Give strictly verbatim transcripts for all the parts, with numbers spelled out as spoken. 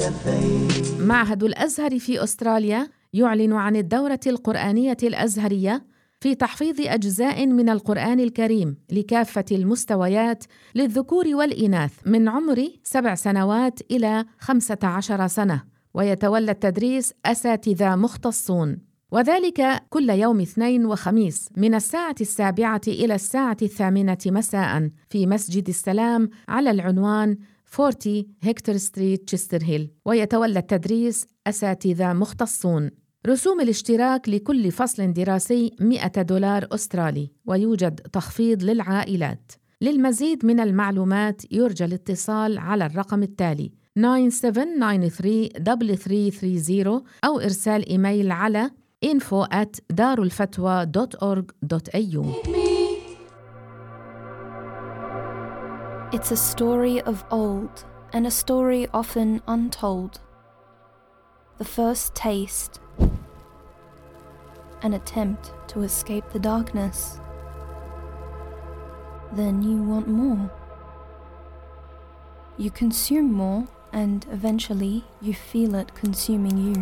معهد الأزهر في أستراليا يعلن عن الدورة القرآنية الأزهرية في تحفيظ أجزاء من القرآن الكريم لكافة المستويات للذكور والإناث من عمر سبع سنوات إلى خمسة عشر سنة، ويتولى التدريس أساتذة مختصون، وذلك كل يوم اثنين وخميس من الساعة السابعة إلى الساعة الثامنة مساء في مسجد السلام على العنوان أربعين هكتور ستريت تشستر هيل، ويتولى التدريس أساتذة مختصون. رسوم الاشتراك لكل فصل دراسي مئة دولار أسترالي، ويوجد تخفيض للعائلات. للمزيد من المعلومات يرجى الاتصال على الرقم التالي تسعة سبعة تسعة ثلاثة ثلاثة ثلاثة ثلاثة صفر أو إرسال إيميل على info at darulfatwa dot org dot a u. It's a story of old, and a story often untold. The first taste, an attempt to escape the darkness. Then you want more. You consume more, and eventually you feel it consuming you.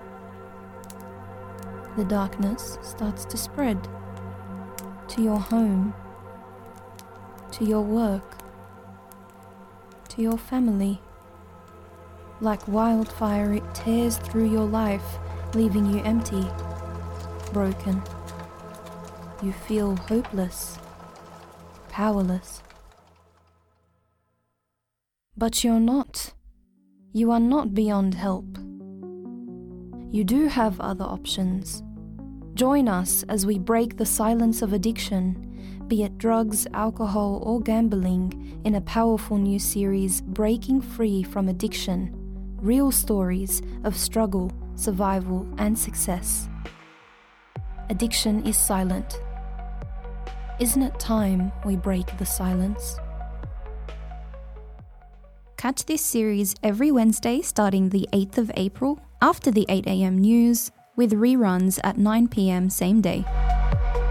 The darkness starts to spread to your home, to your work, to your family. Like wildfire, it tears through your life, leaving you empty, broken. You feel hopeless, powerless. But you're not. You are not beyond help. You do have other options. Join us as we break the silence of addiction, be it drugs, alcohol, or gambling, in a powerful new series, Breaking Free from Addiction. Real stories of struggle, survival, and success. Addiction is silent. Isn't it time we break the silence? Catch this series every Wednesday starting the eighth of April after the eight a.m. news, with reruns at nine p.m. same day.